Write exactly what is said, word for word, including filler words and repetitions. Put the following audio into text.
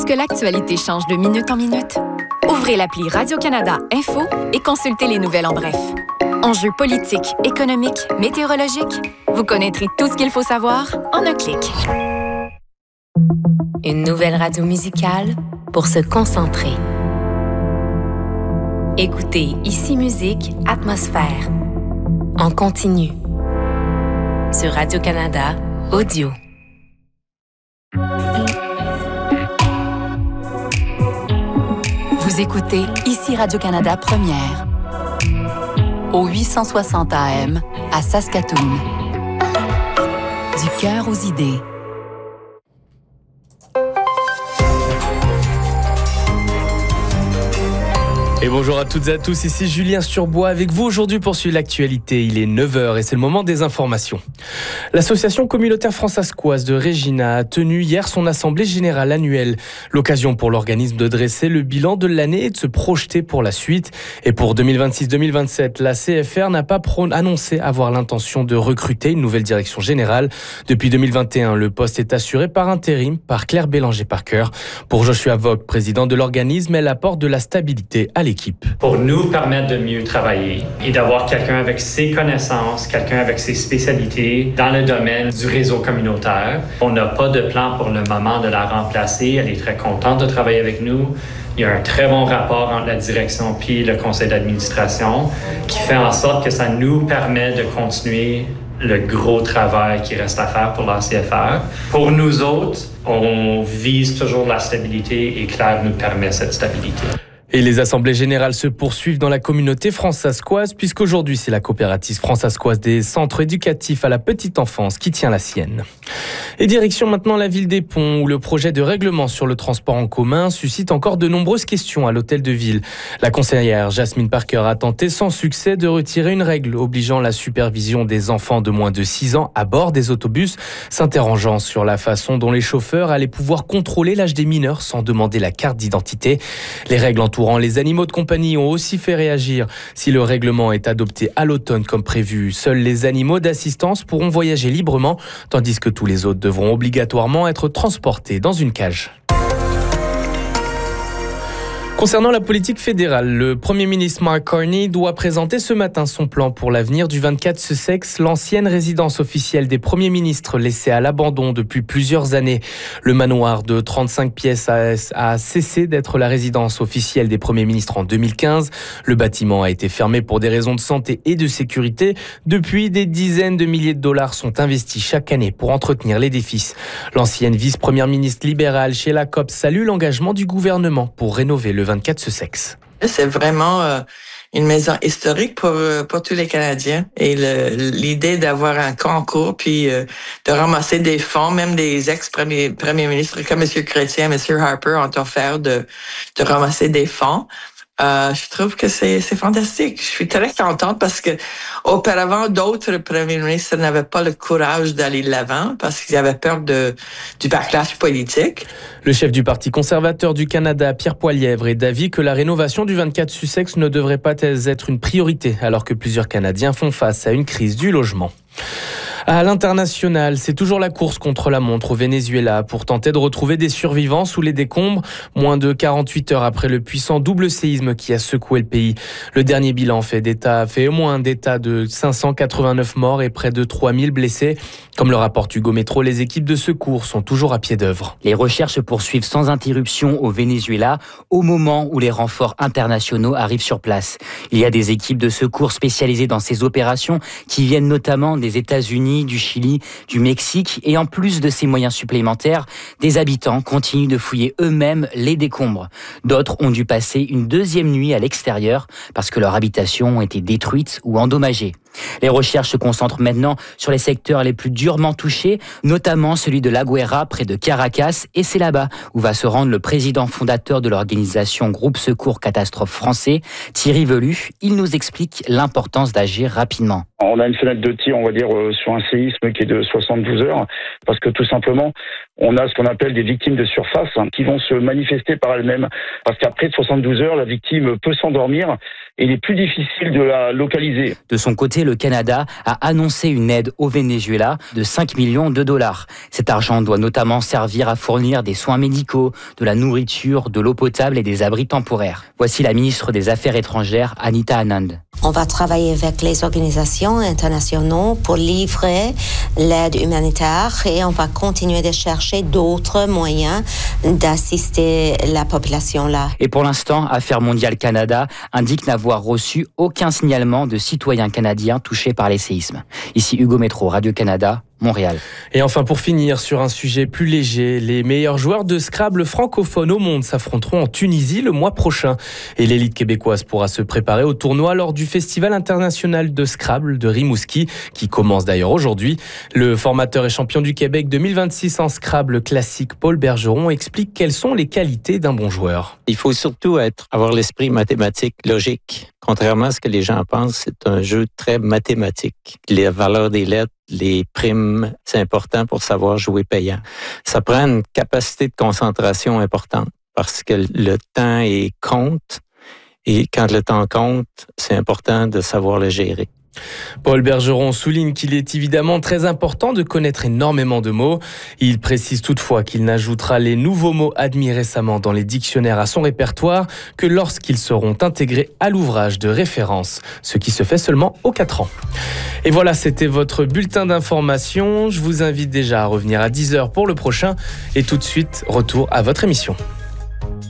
que l'actualité change de minute en minute? Ouvrez l'appli Radio-Canada Info et consultez les nouvelles en bref. Enjeux politiques, économiques, météorologiques, vous connaîtrez tout ce qu'il faut savoir en un clic. Une nouvelle radio musicale pour se concentrer. Écoutez Ici Musique, Atmosphère. En continu. Sur Radio-Canada Audio. Vous écoutez Ici Radio-Canada Première. Au huit cent soixante A M à Saskatoon. Du cœur aux idées. Et bonjour à toutes et à tous, ici Julien Sturbois avec vous aujourd'hui pour suivre l'actualité. Il est neuf heures et c'est le moment des informations. L'association communautaire fransaskoise de Regina a tenu hier son assemblée générale annuelle. L'occasion pour l'organisme de dresser le bilan de l'année et de se projeter pour la suite. Et pour deux mille vingt-six deux mille vingt-sept, la C F R n'a pas pro- annoncé avoir l'intention de recruter une nouvelle direction générale. Depuis deux mille vingt et un, le poste est assuré par intérim par Claire Bélanger-Parker. Pour Joshua Vogt, président de l'organisme, elle apporte de la stabilité à l'équipe. Pour nous permettre de mieux travailler et d'avoir quelqu'un avec ses connaissances, quelqu'un avec ses spécialités dans le domaine du réseau communautaire. On n'a pas de plan pour le moment de la remplacer. Elle est très contente de travailler avec nous. Il y a un très bon rapport entre la direction puis le conseil d'administration qui fait en sorte que ça nous permet de continuer le gros travail qui reste à faire pour la C F R. Pour nous autres, on vise toujours la stabilité et Claire nous permet cette stabilité. Et les assemblées générales se poursuivent dans la communauté fransaskoise puisqu'aujourd'hui c'est la coopérative fransaskoise des centres éducatifs à la petite enfance qui tient la sienne. Et direction maintenant la ville des Ponts où le projet de règlement sur le transport en commun suscite encore de nombreuses questions à l'hôtel de ville. La conseillère Jasmine Parker a tenté sans succès de retirer une règle obligeant la supervision des enfants de moins de six ans à bord des autobus, s'interrogeant sur la façon dont les chauffeurs allaient pouvoir contrôler l'âge des mineurs sans demander la carte d'identité. Les règles entourant les animaux de compagnie ont aussi fait réagir. Si le règlement est adopté à l'automne comme prévu, seuls les animaux d'assistance pourront voyager librement, tandis que tous les autres devront obligatoirement être transportés dans une cage. Concernant la politique fédérale, le Premier ministre Mark Carney doit présenter ce matin son plan pour l'avenir du vingt-quatre Sussex, l'ancienne résidence officielle des premiers ministres laissée à l'abandon depuis plusieurs années. Le manoir de trente-cinq pièces a, a cessé d'être la résidence officielle des premiers ministres en deux mille quinze. Le bâtiment a été fermé pour des raisons de santé et de sécurité. Depuis, des dizaines de milliers de dollars sont investis chaque année pour entretenir l'édifice. L'ancienne vice-première ministre libérale Sheila Copps salue l'engagement du gouvernement pour rénover le vingt-quatre Sussex. C'est vraiment euh, une maison historique pour pour tous les Canadiens et le, l'idée d'avoir un concours puis euh, de ramasser des fonds, même des ex-premiers premiers ministres comme M. Chrétien, M. Harper ont offert de de ramasser des fonds. Euh, je trouve que c'est, c'est fantastique. Je suis très contente parce que auparavant, d'autres premiers ministres n'avaient pas le courage d'aller de l'avant parce qu'ils avaient peur de, du backlash politique. Le chef du Parti conservateur du Canada, Pierre Poilievre, est d'avis que la rénovation du vingt-quatre Sussex ne devrait pas être une priorité alors que plusieurs Canadiens font face à une crise du logement. À l'international, c'est toujours la course contre la montre au Venezuela pour tenter de retrouver des survivants sous les décombres, moins de quarante-huit heures après le puissant double séisme qui a secoué le pays. Le dernier bilan fait d'état, fait au moins d'état de cinq cent quatre-vingt-neuf morts et près de trois mille blessés. Comme le rapporte Hugo Métro, les équipes de secours sont toujours à pied d'œuvre. Les recherches se poursuivent sans interruption au Venezuela au moment où les renforts internationaux arrivent sur place. Il y a des équipes de secours spécialisées dans ces opérations qui viennent notamment des États-Unis, du Chili, du Mexique et en plus de ces moyens supplémentaires, des habitants continuent de fouiller eux-mêmes les décombres. D'autres ont dû passer une deuxième nuit à l'extérieur parce que leurs habitations ont été détruites ou endommagées. Les recherches se concentrent maintenant sur les secteurs les plus durement touchés, notamment celui de La Guaira près de Caracas, et c'est là-bas où va se rendre le président fondateur de l'organisation Groupe Secours Catastrophe français, Thierry Velu. Il nous explique l'importance d'agir rapidement. On a une fenêtre de tir, on va dire, sur un séisme qui est de soixante-douze heures, parce que tout simplement, On a ce qu'on appelle des victimes de surface hein, qui vont se manifester par elles-mêmes. Parce qu'après soixante-douze heures, la victime peut s'endormir et il est plus difficile de la localiser. De son côté, le Canada a annoncé une aide au Venezuela de cinq millions de dollars. Cet argent doit notamment servir à fournir des soins médicaux, de la nourriture, de l'eau potable et des abris temporaires. Voici la ministre des Affaires étrangères, Anita Anand. On va travailler avec les organisations internationales pour livrer l'aide humanitaire et on va continuer de chercher d'autres moyens d'assister la population là. Et pour l'instant, Affaires mondiales Canada indique n'avoir reçu aucun signalement de citoyens canadiens touchés par les séismes. Ici Hugo Métro, Radio-Canada, Montréal. Et enfin, pour finir sur un sujet plus léger, les meilleurs joueurs de Scrabble francophones au monde s'affronteront en Tunisie le mois prochain. Et l'élite québécoise pourra se préparer au tournoi lors du Festival international de Scrabble de Rimouski, qui commence d'ailleurs aujourd'hui. Le formateur et champion du Québec deux mille vingt-six en Scrabble classique, Paul Bergeron, explique quelles sont les qualités d'un bon joueur. Il faut surtout être, avoir l'esprit mathématique, logique. Contrairement à ce que les gens pensent, c'est un jeu très mathématique. Les valeurs des lettres, les primes, c'est important pour savoir jouer payant. Ça prend une capacité de concentration importante parce que le temps est compte et quand le temps compte, c'est important de savoir le gérer. Paul Bergeron souligne qu'il est évidemment très important de connaître énormément de mots. Il précise toutefois qu'il n'ajoutera les nouveaux mots admis récemment dans les dictionnaires à son répertoire que lorsqu'ils seront intégrés à l'ouvrage de référence, ce qui se fait seulement aux quatre ans. Et voilà, c'était votre bulletin d'information. Je vous invite déjà à revenir à dix heures pour le prochain et tout de suite, retour à votre émission.